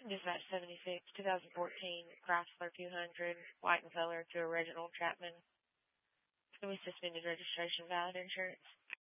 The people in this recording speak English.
Dispatch 76, 2014 Chrysler 200, white in color to a Reginald Chapman. We suspended registration, valid insurance.